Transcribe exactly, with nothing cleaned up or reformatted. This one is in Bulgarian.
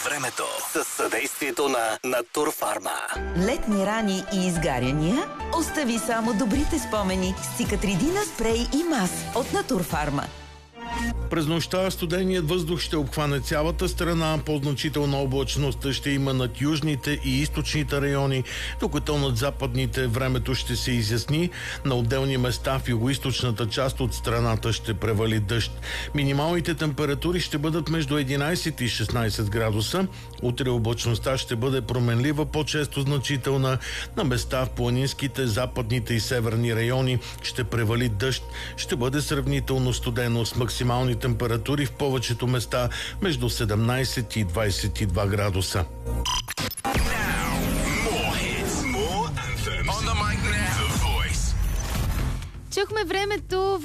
Времето със съдействието на Натурфарма. Летни рани и изгаряния? Остави само добрите спомени с Цикатридина спрей и мас от Натурфарма. През нощта студеният въздух ще обхване цялата страна. По-значителна облачност ще има над южните и източните райони, докато над западните времето ще се изясни. На отделни места в югоизточната част от страната ще превали дъжд. Минималните температури ще бъдат между единайсет и шестнайсет градуса. Утре облачността ще бъде променлива, по-често значителна. На места в планинските, западните и северни райони ще превали дъжд. Ще бъде сравнително студено с максимални температури в повечето места между седемнайсет и двайсет и два градуса. Чухме времето